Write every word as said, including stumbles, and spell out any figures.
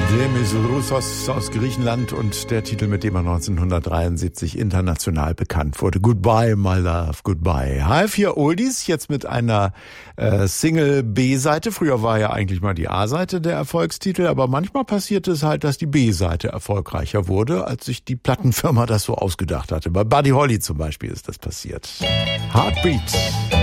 Demis Roussos aus Griechenland und der Titel, mit dem er neunzehnhundertdreiundsiebzig international bekannt wurde. Goodbye, my love, goodbye. H F vier Oldies, jetzt mit einer äh, Single B-Seite. Früher war ja eigentlich mal die A-Seite der Erfolgstitel, aber manchmal passierte es halt, dass die B-Seite erfolgreicher wurde, als sich die Plattenfirma das so ausgedacht hatte. Bei Buddy Holly zum Beispiel ist das passiert. Heartbeat.